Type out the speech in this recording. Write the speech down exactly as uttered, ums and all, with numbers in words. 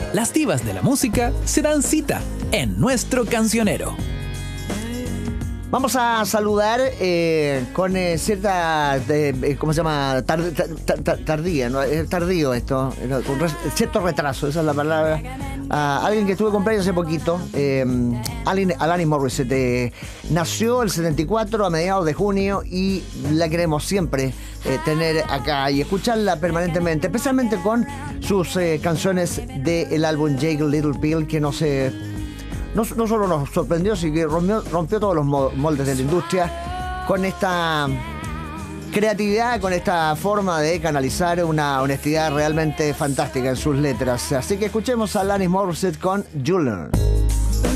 Las divas de la música se dan cita en nuestro cancionero. Vamos a saludar eh, con eh, cierta, eh, ¿cómo se llama? Tar, tar, tar, tardía, ¿no? Es tardío esto, con res, cierto retraso, esa es la palabra. A alguien que estuve cumpleaños hace poquito, eh, Alanis Morissette, eh, nació el setenta y cuatro a mediados de junio y la queremos siempre eh, tener acá y escucharla permanentemente, especialmente con sus eh, canciones del álbum Jake Little Pill, que no se... No, no solo nos sorprendió, sino que rompió, rompió todos los moldes de la industria con esta creatividad, con esta forma de canalizar una honestidad realmente fantástica en sus letras. Así que escuchemos a Alanis Morissette con You Learn.